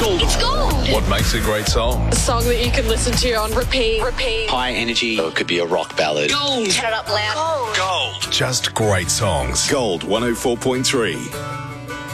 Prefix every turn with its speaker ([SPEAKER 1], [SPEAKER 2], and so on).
[SPEAKER 1] gold.
[SPEAKER 2] It's gold.
[SPEAKER 3] What makes a great song?
[SPEAKER 4] A song that you can listen to on repeat.
[SPEAKER 1] High energy. Or it could be a rock ballad.
[SPEAKER 2] Gold. Turn it up loud.
[SPEAKER 3] Gold. Just great songs.
[SPEAKER 5] Gold 104.3.